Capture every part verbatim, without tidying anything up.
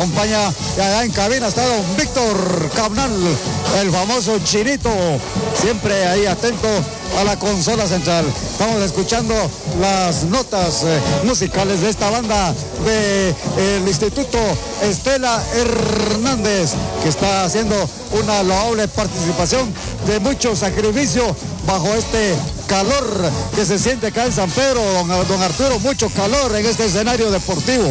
acompaña. Y allá en cabina está don Víctor Cabnal, el famoso Chinito, siempre ahí atento a la consola central. Estamos escuchando las notas eh, musicales de esta banda del de, Instituto Estela Hernández, que está haciendo una loable participación de mucho sacrificio bajo este calor que se siente acá en San Pedro. Don, don Arturo, mucho calor en este escenario deportivo.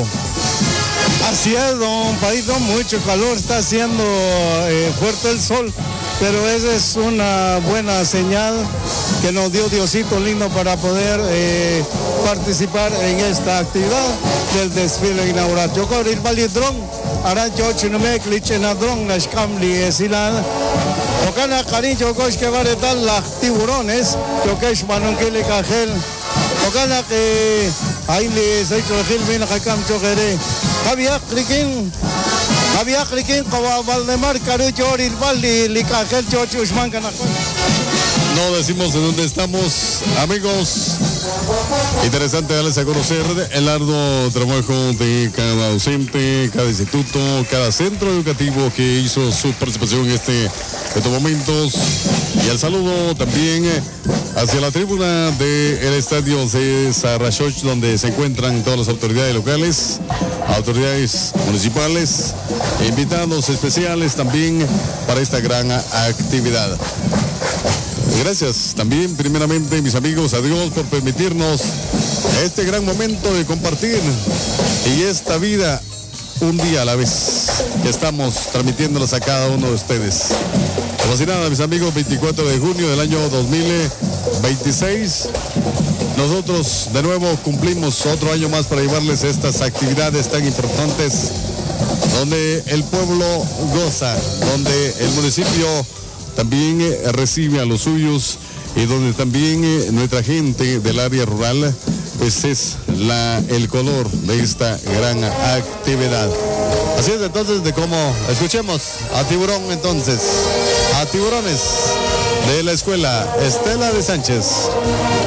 Así es, don Paito, mucho calor, está haciendo eh, fuerte el sol, pero esa es una buena señal que nos dio Diosito lindo para poder eh, participar en esta actividad del desfile inaugural. Yo con el validrón, arancho chinume clichenadrón, las camli silan. Tocana cariño coche que va a estar las tiburones, yo que es manonquile cajel. Tocana que ahí les he hecho el gil bien a cam choquere. Había cliquín, había cliquín como Valdemar Carucho Orilvaldi, Licajel Chocho Usman Canacol. No decimos en dónde estamos, amigos. Interesante darles a conocer el arduo trabajo de cada docente, cada instituto, cada centro educativo que hizo su participación en este, estos momentos. Y el saludo también hacia la tribuna del estadio César Rachoch, donde se encuentran todas las autoridades locales, autoridades municipales, invitados especiales también para esta gran actividad. Gracias también, primeramente, mis amigos, a Dios por permitirnos este gran momento de compartir y esta vida un día a la vez que estamos transmitiéndolos a cada uno de ustedes. Como si nada, mis amigos, veinticuatro de junio del año dos mil veintiséis, nosotros de nuevo cumplimos otro año más para llevarles estas actividades tan importantes donde el pueblo goza, donde el municipio también eh, recibe a los suyos y donde también eh, nuestra gente del área rural pues es la, el color de esta gran actividad. Así es entonces de cómo escuchemos a Tiburón entonces, a Tiburones de la escuela Estela de Sánchez.